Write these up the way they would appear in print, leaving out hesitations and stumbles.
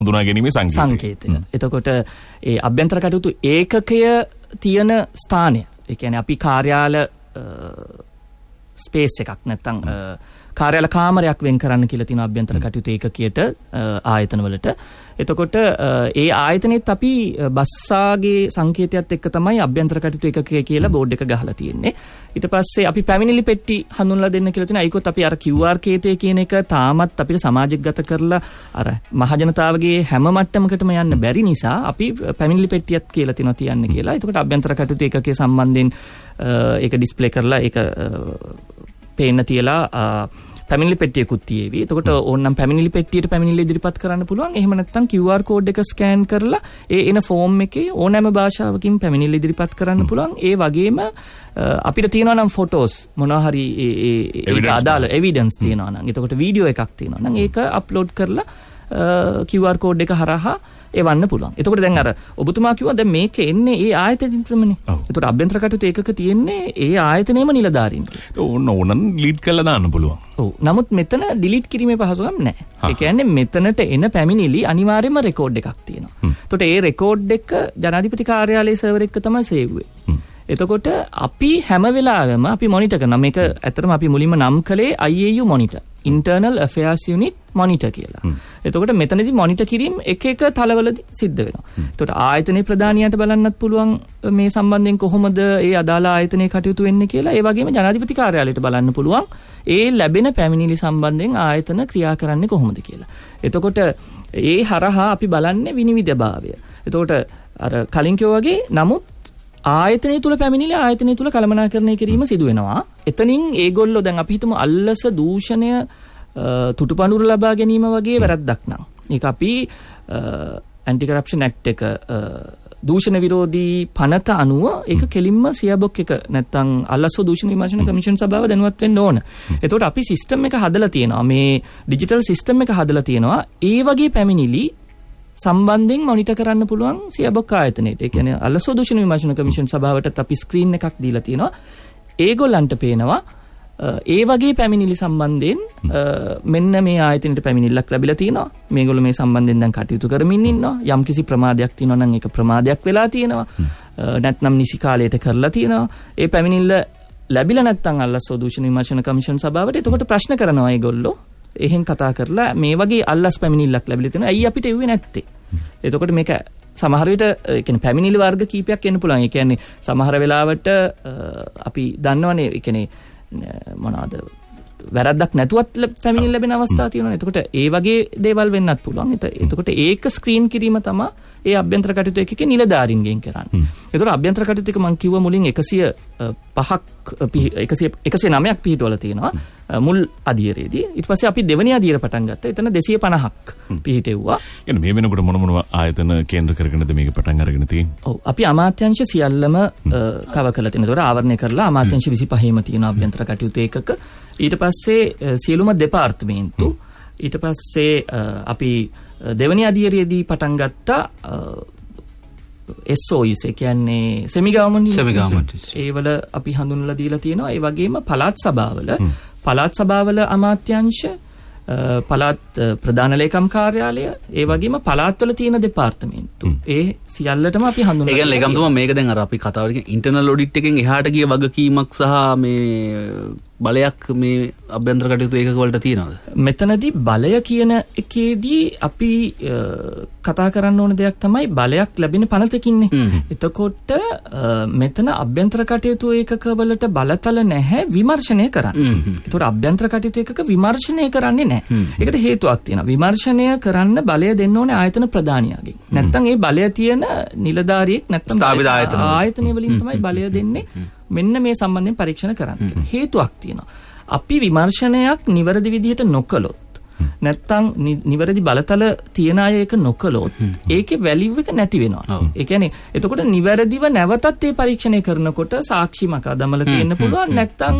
හඳුනා ගැනීමේ සංකේතය. එතකොට ඒ අභ්‍යන්තර කටයුතු ඒකකය තියෙන ස්ථානය, ඒ කියන්නේ අපි කාර්යාල ස්පේස් එකක් නැත්නම් කාර්යාල කාමරයක් වෙන් කරන්න කියලා තියෙන අභ්‍යන්තර කටයුතු ඒකකයට ආයතනවලට. එතකොට ඒ ආයතනෙත් අපි බස්සාගේ සංකේතයත් එක්ක තමයි අභ්‍යන්තර කටයුතු ඒකකය කියලා බෝඩ් එක ගහලා තියෙන්නේ. ඊට පස්සේ අපි පැමිණිලි පෙට්ටි හඳුන්ලා දෙන්න කියලා තියෙනවා. ඒකත් අපි අර QR කේතය කියන එක තාමත් අපිට සමාජගත කරලා අර මහජනතාවගේ හැම මට්ටමකටම යන්න බැරි නිසා අපි පැමිණිලි පෙට්ටියත් කියලා තියෙනවා තියන්න කියලා. එතකොට අභ්‍යන්තර කටයුතු ඒකකයේ සම්බන්ධයෙන් ඒක ඩිස්ප්ලේ කරලා ඒක පේන්න තියලා පැමිණිලි පෙට්ටියකුත් තියේවි. එතකොට ඕනනම් පැමිණිලි පෙට්ටියට පැමිණිලි ඉදිරිපත් කරන්න පුළුවන්. එහෙම නැත්නම් QR කෝඩ් එක ස්කෑන් කරලා ඒ එන ෆෝම් එකේ ඕනෑම භාෂාවකින් පැමිණිලි ඉදිරිපත් කරන්න පුළුවන්. ඒ වගේම අපිට තියෙනවා නම් ෆොටෝස් මොනවා හරි ඒක අදාළ එවිඩන්ස් තියෙනවා නම්. එතකොට වීඩියෝ එකක් තියෙනවා නම් ඒක අප්ලෝඩ් කරලා QR කෝඩ් එක හරහා එවන්න පුළුවන්. එතකොට දැන් අර ඔබතුමා කිව්වා දැන් මේක එන්නේ ඒ ආයතනෙටමනේ. එතකොට අභ්‍යන්තර කටයුතු ඒකක තියෙන්නේ ඒ ආයතනයේම නිලධාරීන්. ඕනනම් ඩිලීට් කරලා දාන්න පුළුවන්. ඔව්. නමුත් මෙතන ඩිලීට් කිරීමේ පහසුකම් නැහැ. ඒ කියන්නේ මෙතනට එන පැමිණිලි අනිවාර්යයෙන්ම රෙකෝඩ් එකක් තියෙනවා. එතකොට ඒ රෙකෝඩ් එක ජනාධිපති කාර්යාලයේ සර්වර් එක තමයි සේව් වෙන්නේ. එතකොට අපි හැම වෙලාවෙම අපි මොනිටර් කරනවා. මේක ඇත්තටම අපි මුලින්ම නම් කළේ IAU monitor. Internal Affairs Unit Monitor කියලා. එතකොට මෙතනදී මොනිටර් කිරීම එක එක තලවලදී සිද්ධ වෙනවා. එතකොට ආයතනයේ ප්‍රධානියට බලන්නත් පුළුවන් මේ සම්බන්ධයෙන් කොහොමද ඒ අදාළ ආයතනයේ කටයුතු වෙන්නේ කියලා. ඒ වගේම ජනාධිපති කාර්යාලයට බලන්න පුළුවන් ඒ ලැබෙන පැමිණිලි සම්බන්ධයෙන් ආයතන ක්‍රියා කරන්නේ කොහොමද කියලා. එතකොට ඒ හරහා අපි බලන්නේ විනිවිදභාවය. එතකොට අර කලින් කිව්වා වගේ නමුත් ආයතනය තුල පැමිණිලි ආයතනය තුල කළමනාකරණය කිරීම සිදු වෙනවා. එතනින් ඒගොල්ලෝ දැන් අපි හිතමු අල්ලස දූෂණය තුටුපඳුර ලබා ගැනීම වගේ වැරද්දක් නම් ඒක අපි ඇන්ටි කරප්ෂන් ඇක්ට් එක දූෂණ විරෝධී පනත අනුව ඒක කෙලින්ම සියාබොක් එක නැත්තම් අල්ලස දූෂණ විමර්ශන කමිෂන් සභාව දැනුවත් වෙන්න ඕන. එතකොට අපි සිස්ටම් එක හදලා තියෙනවා. මේ ඩිජිටල් සිස්ටම් එක හදලා තියෙනවා. ඒ වගේ පැමිණිලි සම්බන්ධයෙන් මොනිටර් කරන්න පුළුවන් සියාබොක් ආයතනයේට. ඒ කියන්නේ අල්ලස දූෂණ විමර්ශන කමිෂන් සභාවටත් අපි ස්ක්‍රීන් එකක් දීලා තියෙනවා. ඒගොල්ලන්ට පේනවා ඒ වගේ පැමිණිලි සම්බන්ධයෙන් මෙන්න මේ ආයතනයට පැමිණිල්ලක් ලැබිලා තියෙනවා. මේගොල්ලෝ මේ සම්බන්ධයෙන් දැන් කටයුතු කරමින් ඉන්නවා. යම්කිසි ප්‍රමාදයක් තියෙනවා නම් ඒක ප්‍රමාදයක් වෙලා තියෙනවා. නැත්නම් නිසි කාලයට කරලා තියෙනවා. ඒ පැමිණිල්ල ලැබිලා නැත්නම් අල්ලස් දූෂණ විමර්ශන කමිෂන් සභාවට එතකොට ප්‍රශ්න කරනවා ඒගොල්ලෝ. එහෙන් කතා කරලා මේ වගේ අල්ලස් පැමිණිල්ලක් ලැබිලා තියෙනවා. ඇයි අපිට එව්වේ නැත්තේ? එතකොට මේක සමහර විට ඒ කියන්නේ පැමිණිලි වර්ග කීපයක් එන්න පුළුවන්. ඒ කියන්නේ සමහර වෙලාවට අපි දන්නවනේ ඒ කියන්නේ මොනවාද වැරද්දක් නැතුවත් පැමිණිලි ලැබෙන අවස්ථා තියෙනවා. එතකොට ඒ වගේ දේවල් වෙන්නත් පුළුවන්. එතකොට ඒක ස්ක්‍රීන් කිරීම තමයි ඒ අභ්‍යන්තර කටයුතු එකකේ නිලධාරීන්ගෙන් කරන්නේ. එතකොට අභ්‍යන්තර කටයුතු එක මම කිව්වා මුලින් 109ක් පිහිටවල තියෙනවා මුල් අදියරේදී. ඊට පස්සේ අපි දෙවෙනි අදියර පටන් ගත්තා. එතන 250ක් පිහිටෙව්වා. يعني මේ වෙනකොට මොන ආයතන කේන්ද්‍ර කරගෙනද මේක පටන් අරගෙන තියෙන්නේ? ඔව් අපි අමාත්‍යාංශ සියල්ලම කව කරලා තියෙනවා. ඒතකොට ආවරණය කරලා අමාත්‍යාංශ 25ම තියෙන අභ්‍යන්තර කටයුතු ඒකක. ඊට පස්සේ සියලුම දෙපාර්තමේන්තු ඊට පස්සේ අපි දෙවෙනි අදියරේදී පටන් ගත්තා SOEs ඒ කියන්නේ semi government ඒවල අපි හඳුන්වලා දීලා තියෙනවා. ඒ වගේම පළාත් සභාවල අමාත්‍යාංශ පළාත් ප්‍රධාන ලේකම් කාර්යාලය ඒ වගේම පළාත්වල තියෙන දෙපාර්තමේන්තු ඒ සියල්ලටම අපි හඳුන්වලා. ඒ කියන්නේ ලේකම්තුමා මේක දැන් අර අපි කතාවට කියන ඉන්ටර්නල් ඔඩිට් එකෙන් එහාට ගිය වගකීමක් සහ මේ බලයක් මේ අභ්‍යන්තර කටයුතු ඒකක වලට තියෙනවද? මෙතනදී බලය කියන එකේදී අපි කතා කරන්න ඕන දෙයක් තමයි බලයක් ලැබෙන පනතකින්නේ. එතකොට මෙතන අභ්‍යන්තර කටයුතු ඒකක වලට බලතල නැහැ විමර්ශනය කරන්න. ඒතකොට අභ්‍යන්තර කටයුතු ඒකක විමර්ශනය කරන්නේ නැහැ. ඒකට හේතුවක් තියෙනවා. විමර්ශනය කරන්න බලය දෙන්න ඕනේ ආයතන ප්‍රධානියාගෙන්. නැත්තම් ඒ බලය තියෙන නිලධාරියෙක් නැත්තම් ආයතනය වලින් තමයි බලය දෙන්නේ. මෙන්න මේ සම්බන්ධයෙන් පරීක්ෂණ කරන්න. හේතුවක් තියෙනවා. අපි විමර්ශනයක් නිවැරදි විදිහට නොකළොත් නැත්තම් නිවැරදි බලතල තියන අය ඒක නොකළොත් ඒකේ වැලියු එක නැති වෙනවා. ඒ කියන්නේ එතකොට නිවැරදිව නැවතත් ඒ පරීක්ෂණය කරනකොට සාක්ෂි මකදමල තියෙන්න පුළුවන්. නැත්තම්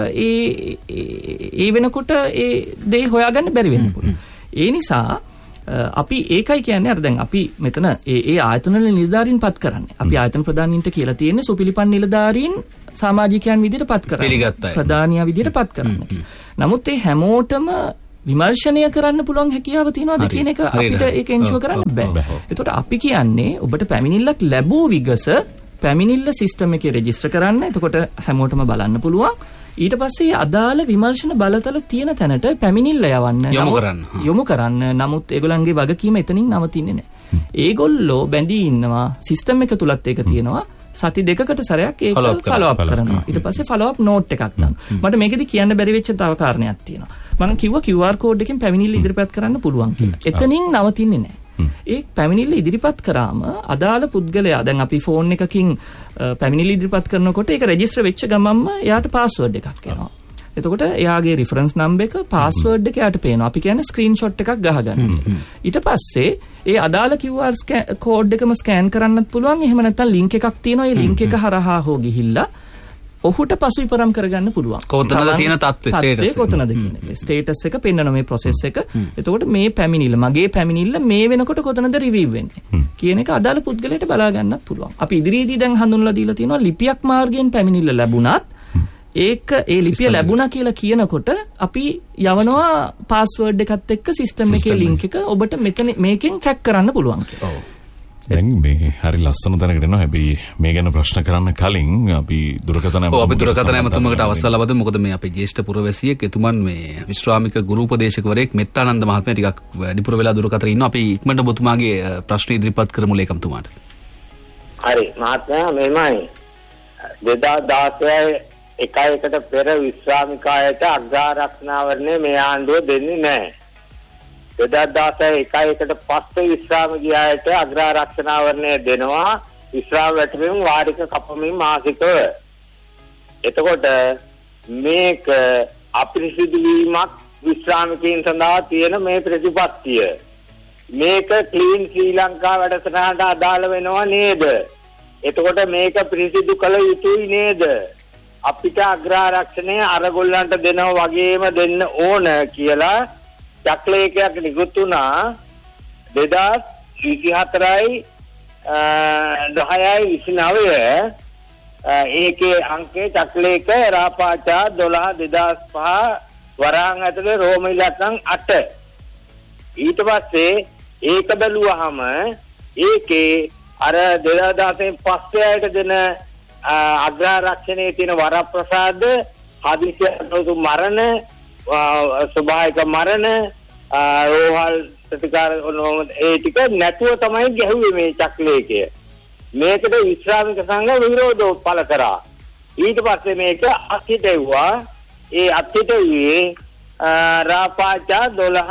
ඒ වෙනකොට ඒ දේ හොයාගන්න බැරි වෙන්න පුළුවන්. ඒ නිසා අපි ඒකයි කියන්නේ අර දැන් අපි මෙතන ඒ ආයතන වල නිලධාරීන් පත් කරන්නේ. අපි ආයතන ප්‍රධානීන්ට කියලා තියෙන්නේ සුපිලිපන් නිලධාරීන් සමාජිකයන් විදිහට පත් කරන්න. පිළිගත්තා. ප්‍රධානියා විදිහට පත් කරන්න. නමුත් ඒ හැමෝටම විමර්ශනය කරන්න පුළුවන් හැකියාව තියෙනවද කියන එක අපිට ඒක එන්ෂුවර් කරන්න බෑ. ඒතකොට අපි කියන්නේ ඔබට පැමිණිල්ලක් ලැබූ විගස පැමිණිල්ල සිස්ටම් එකේ රෙජිස්ටර් කරන්න. එතකොට හැමෝටම බලන්න පුළුවන්. ඊට පස්සේ අදාළ විමර්ශන බලතල තියෙන තැනට පැමිණිල්ල යොමු කරන්න. නමුත් ඒගොල්ලන්ගේ වගකීම එතනින් නවතින්නේ නැහැ. ඒගොල්ලෝ බැඳී ඉන්නවා සිස්ටම් එක තුලත් ඒක තියෙනවා. සති දෙකකට සැරයක් ඒක ෆලෝ අප් කරනවා. ඊට පස්සේ ෆලෝ අප් නෝට් එකක් දානවා. මට මේකෙදි කියන්න බැරි වෙච්ච තව කාරණයක් තියෙනවා. මම කිව්වා QR කෝඩ් එකෙන් පැමිණිල්ල ඉදිරිපත් කරන්න පුළුවන් කියලා. එතනින් නවතින්නේ නැහැ. ඒ පැමිණිල්ල ඉදිරිපත් කරාම අදාළ පුද්ගලයා දැන් අපි ෆෝන් එකකින් පැමිණිල්ල ඉදිරිපත් කරනකොට ඒක රෙජිස්ටර් වෙච්ච ගමන්ම එයාට පාස්වර්ඩ් එකක් එනවා. එතකොට එයාගේ රිෆරන්ස් නම්බර් එක පාස්වර්ඩ් එක එයාට පේනවා. අපි කියන්නේ ස්ක්‍රීන්ෂොට් එකක් ගහගන්න. ඊට පස්සේ ඒ අදාළ QR කෝඩ් එකම ස්කෑන් කරන්නත් පුළුවන්. එහෙම නැත්නම් ලින්ක් එකක් තියෙනවා. ඒ ලින්ක් එක හරහා හෝ ගිහිල්ලා ඔහුට පසුවිපරම් කරගන්න පුළුවන්. කොතනද තියෙන තත්ත්වය ස්ටේටස් කොතනද කියන එක. ස්ටේටස් එක පෙන්වන මේ ප්‍රොසෙස් එක. එතකොට මේ පැමිණිල්ල මගේ පැමිණිල්ල මේ වෙනකොට කොතනද රිවීව් වෙන්නේ කියන එක අදාළ පුද්ගලයාට බලා ගන්නත් පුළුවන්. අපි ඉදිරියේදී දැන් හඳුන්වලා දීලා තියෙනවා ලිපියක් මාර්ගයෙන් පැමිණිල්ල ලැබුණත් ඒක ඒ ලිපිය ලැබුණා කියලා කියනකොට අපි යවනවා පාස්වර්ඩ් එකත් එක්ක සිස්ටම් එකේ ලින්ක් එක ඔබට මෙතන මේකෙන් ට්‍රැක් කරන්න පුළුවන් කියලා. දැන් මේ හරි ලස්සන තැනකට එනවා. හැබැයි මේ ගැන ප්‍රශ්න කරන්න කලින් අපි දුරකථන ඇමතුමකට අවස්ථාව ලබා දෙමු. මොකද මේ අපේ ජ්‍යෙෂ්ඨ පුරවැසියෙක් එතුමන් මේ විශ්‍රාමික ගුරු උපදේශකවරයෙක් මෙත්තානන්ද මහත්මයා ටිකක් වැඩිපුර වෙලා දුරකථනයේ ඉන්නවා. අපි ඉක්මනට ඔබතුමාගේ ප්‍රශ්න ඉදිරිපත් කරමු ලේකම්තුමාට. හරි මහත්මයා මෙහෙමයි 2016 එකයකට පෙර විශ්‍රාමිකායට අග්‍රාරක්ෂණාවරණය මේ ආණ්ඩුව දෙන්නේ නැහැ. 2016 එකයකට පස්සේ විශ්‍රාමිකයාට අග්‍රාරක්ෂණාවරණය දෙනවා විශ්‍රාම වැටුපින් වාරික කපමින් මාසිකව. එතකොට මේක අපිරිසිදු වීමක් විශ්‍රාමිකයන් සඳහා තියෙන මේ ප්‍රතිපත්තිය. මේක ක්ලීන් ශ්‍රී ලංකා වැඩසටහනට අදාළ වෙනවා නේද? එතකොට මේක පිරිසිදු කළ යුතුයි නේද? අපිට අග්‍රාරක්ෂණය අරගොල්ලන්ට දෙනවා වගේම දෙන්න ඕන කියලා චක්ලේඛයක් නිකුත් වුණා 2024යි 10යි 29 ඒකේ අංකේ චක්ලේඛ රාපාචා 12/2005 වරහන් ඇතුලේ රෝම ඉලක්කම් 8 ඊට පස්සේ ඒක බැලුවාම ඒකේ අර 2016 පස්සේ ආයත දෙන අග්‍රාරක්ෂණයේ තියෙන වරප්‍රසාද හදිසි මරණ ස්වභාවික මරණ රෝහල් ප්‍රතිකාර ඒ ටික නැතුව තමයි ගැහුවේ මේ චක්ලේඛය. මේකට විශ්‍රාමික සංඝ විරෝධව පළ කරා. ඊට පස්සේ මේක අත්හිටුවා. ඒ අත්හිටුවේ රාපාචා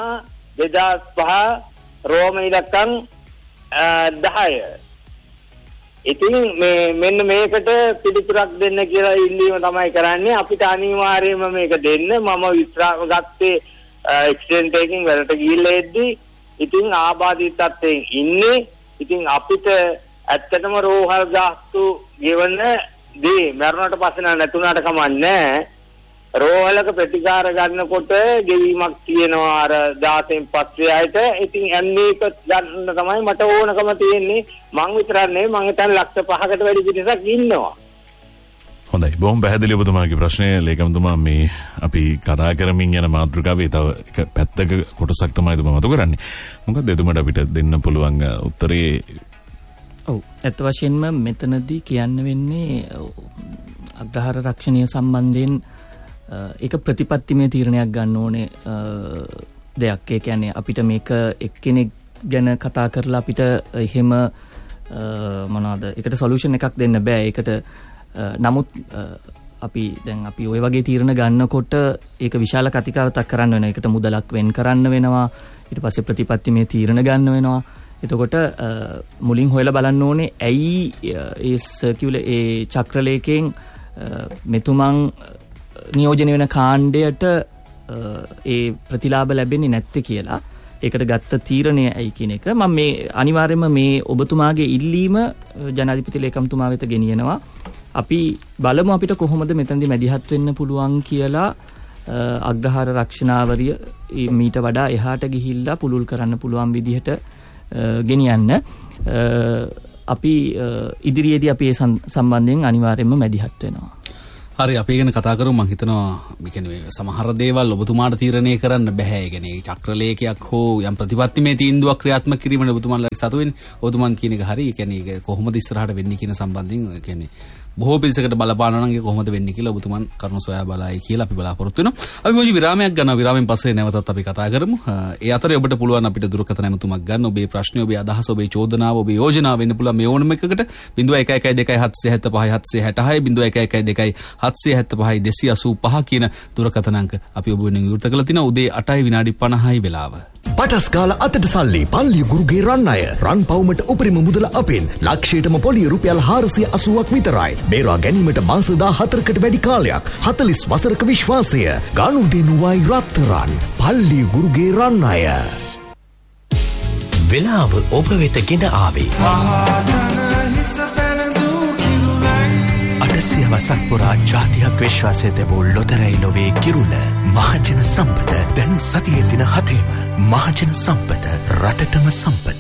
12/2005 රෝම ඉලක්කම් 10. ඉතින් මෙන්න මේකට පිළිතුරක් දෙන්න කියලා ඉල්ලීම තමයි කරන්නේ. අපිට අනිවාර්යයෙන්ම මේක දෙන්න. මම විශ්‍රාම ගත්තේ එක්ස්ටෙන්ට් එකකින් වැඩට ගිහිල්ලා එද්දි ඉතින් ආබාධිත තත්ත්වයෙන් ඉන්නේ. ඉතින් අපිට ඇත්තටම රෝහල් ගාස්තු ගෙවන්න දී මරණයට පස්සේ නැතුණාට කමන්නේ. රෝහලක ප්‍රතිකාර ගන්නකොට ගෙවීමක් තියෙනවා අර 16න් පස්සේ ආයත. ඉතින් මේක ගන්න තමයි මට ඕනකම තියෙන්නේ. මං විතරක් නෙවෙයි මං හිතන්නේ ලක්ෂ 5කට වැඩි පිරිසක් ඉන්නවා. හොඳයි. බොහොම පැහැදිලි ඔබතුමාගේ ප්‍රශ්නය ලේකම්තුමා. මේ අපි කතා කරමින් යන මාතෘකාවේ තව එක පැත්තක කොටසක් තමයි මම මතු කරන්නේ. මොකද එතුමට අපිට දෙන්න පුළුවන් උත්තරේ ඔව් ඇත්ත වශයෙන්ම මෙතනදී කියන්න වෙන්නේ අග්‍රහාර රක්ෂණීය සම්බන්ධයෙන් ඒක ප්‍රතිපත්තිමය තීරණයක් ගන්න ඕනේ දෙයක්. ඒ කියන්නේ අපිට මේක එක්කෙනෙක් ගැන කතා කරලා අපිට එහෙම මොනවාද ඒකට සොලියුෂන් එකක් දෙන්න බෑ. ඒකට නමුත් අපි ඔය වගේ තීරණ ගන්නකොට ඒක විශාල කතිකාවතක් කරන්න වෙනවා. ඒකට මුදලක් වෙන් කරන්න වෙනවා. ඊට පස්සේ ප්‍රතිපත්තිමය තීරණ ගන්න වෙනවා. එතකොට මුලින් හොයලා බලන්න ඕනේ ඇයි ඒ සර්කියුලර් ඒ චක්‍රලේඛයෙන් මෙතුමන් නියෝජනය වෙන කාණ්ඩයට ඒ ප්‍රතිලාභ ලැබෙන්නේ නැත්තේ කියලා. ඒකට ගත්ත තීරණය ඇයි කියන එක මම මේ අනිවාර්යයෙන්ම මේ ඔබතුමාගේ ඉල්ලීම ජනාධිපති ලේකම්තුමා වෙත ගෙනියනවා. අපි බලමු අපිට කොහොමද මෙතනදී මැදිහත් වෙන්න පුළුවන් කියලා. අග්‍රහාර රක්ෂණාවරිය මීට වඩා එහාට ගිහිල්ලා පුළුල් කරන්න පුළුවන් විදිහට ගෙනියන්න අපි ඉදිරියේදී අපි ඒ සම්බන්ධයෙන් අනිවාර්යයෙන්ම මැදිහත් වෙනවා. හරි අපි ගැන කතා කරමු. මම හිතනවා මේ කියන්නේ සමහර දේවල් ඔබතුමාට තීරණය කරන්න බෑ. ඒ කියන්නේ චක්‍රලේඛයක් හෝ යම් ප්‍රතිපත්තිමය තීන්දුවක් ක්‍රියාත්මක කිරීමනේ ඔබතුමාලා සතු වෙන්නේ. ඔබතුමන් කියන එක හරි. ඒ කියන්නේ ඒක කොහොමද ඉස්සරහට වෙන්නේ කියන සම්බන්ධයෙන් ඒ කියන්නේ බොහෝ පිළිසකට බලපානවා නම් ඒක කොහොමද වෙන්නේ කියලා ඔබතුමන් කරුණු සොයා බලයි කියලා අපි බලාපොරොත්තු වෙනවා. අපි මොකද විරාමයක් ගන්නවා. විරාමයෙන් පස්සේ නැවතත් අපි කතා කරමු. ඒ අතරේ ඔබට පුළුවන් අපිට දුරකථන ඇමතුමක් ගන්න. ඔබේ ප්‍රශ්න, ඔබේ අදහස, ඔබේ චෝදනාව, ඔබේ යෝජනාව වෙන්න පුළුවන් මේ ඕනම එකකට 0112775285 කියන දුරකථන අංක අපි ඔබ වෙනුවෙන් විවෘත කරලා තිනවා. උදේ 8යි විනාඩි 50යි වෙලාව. පටස් කාලා අතට සල්ලි පල්ලි ගුරුගේ රන් අය රන් පවුමට උපරිම මුදල අපෙන් ලක්ෂයටම පොලිය රුපියල් 480ක් විතරයි. බේරා ගැනීමට මාස 14කට වැඩි කාලයක් 40 වසරක විශ්වාසය ගනු දෙනුවයි රත්තරන් පල්ලි ගුරුගේ රන් අය. වෙලාව ඔබ වෙත ගෙන ආවේ සියවසක් පුරා ජාතියක් විශ්වාසය තිබූ ලොතරැයි ලොවේ කිරුළ මහජන සම්පත දැන් සතියේ දින 7ම මහජන සම්පත රටටම සම්පත.